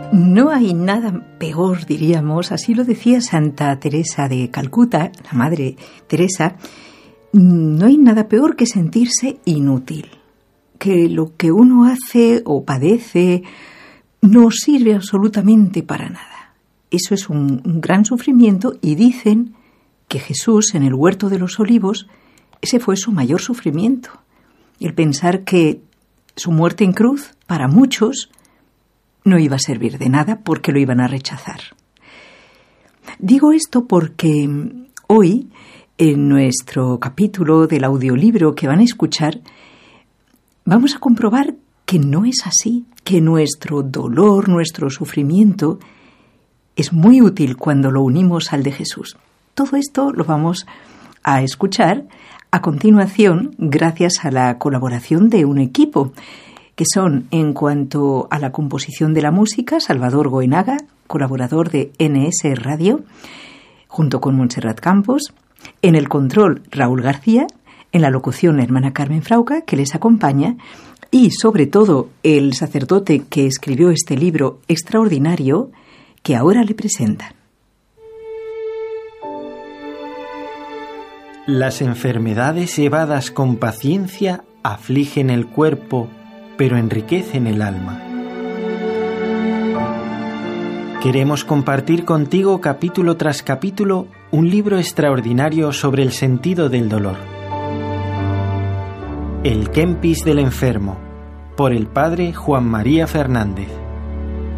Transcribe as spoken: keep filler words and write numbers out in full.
No hay nada peor, diríamos, así lo decía Santa Teresa de Calcuta, la Madre Teresa, no hay nada peor que sentirse inútil, que lo que uno hace o padece no sirve absolutamente para nada. Eso es un, un gran sufrimiento y dicen que Jesús en el huerto de los olivos, ese fue su mayor sufrimiento. El pensar que su muerte en cruz, para muchos, no iba a servir de nada porque lo iban a rechazar. Digo esto porque hoy, en nuestro capítulo del audiolibro que van a escuchar, vamos a comprobar que no es así, que nuestro dolor, nuestro sufrimiento, es muy útil cuando lo unimos al de Jesús. Todo esto lo vamos a escuchar a continuación gracias a la colaboración de un equipo, que son, en cuanto a la composición de la música, Salvador Goenaga, colaborador de N S Radio, junto con Montserrat Campos, en el control Raúl García, en la locución la hermana Carmen Frauca, que les acompaña, y sobre todo el sacerdote que escribió este libro extraordinario que ahora le presentan. Las enfermedades llevadas con paciencia afligen el cuerpo, pero enriquecen el alma. Queremos compartir contigo capítulo tras capítulo un libro extraordinario sobre el sentido del dolor. El Kempis del enfermo, por el padre Juan María Fernández.